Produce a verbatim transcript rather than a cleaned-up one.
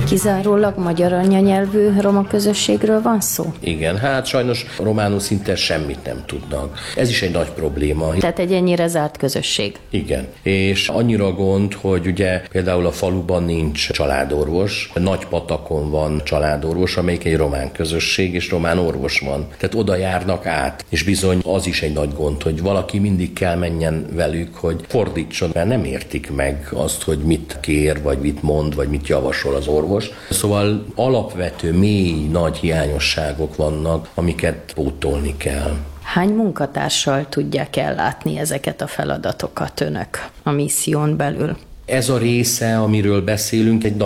Kizárólag magyar anyanyelvű roma közösségről van szó? Igen, hát sajnos románul szinte semmit nem tudnak. Ez is egy nagy probléma. Tehát egy ennyire zárt közösség. Igen, és annyira gond, hogy ugye például a faluban nincs családorvos, Nagypatakon van családorvos, amelyik egy román közösség, és román orvos van. Tehát oda járnak át, és bizony az is egy nagy gond, hogy valaki mindig kell menjen velük, hogy fordítson, mert nem értik meg azt, hogy mit kér, vagy mit mond, vagy mit javasol az orvos. Szóval alapvető, mély, nagy hiányosságok vannak, amiket pótolni kell. Hány munkatársal tudják ellátni ezeket a feladatokat önök a misszión belül? Ez a része, amiről beszélünk, egy